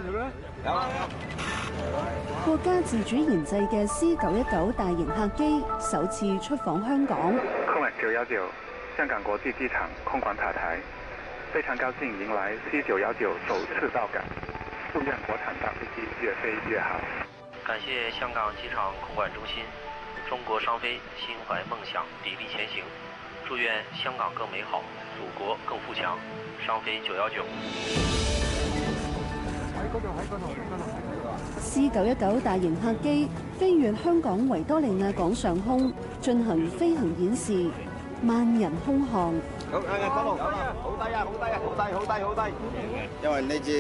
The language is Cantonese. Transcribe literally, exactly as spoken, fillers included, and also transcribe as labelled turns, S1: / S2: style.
S1: 國家自主研製嘅 C 九一九大型客機首次出訪香港。
S2: 空管九一九香港國際機場空管塔台，非常高興迎來 C 九一九首次到港，祝願國產大飛機越飛越好。
S3: 感謝香港機場空管中心，中國商飛心懷夢想，砥礪前行。祝願香港更美好，祖國更富強。商飛九一九。
S1: C 九一九大型客機飛越香港維多利亞港上空，進行飛行演示，萬人空巷。
S4: 好，好低啊，好低啊，好低，好低，好低，好低。因為呢支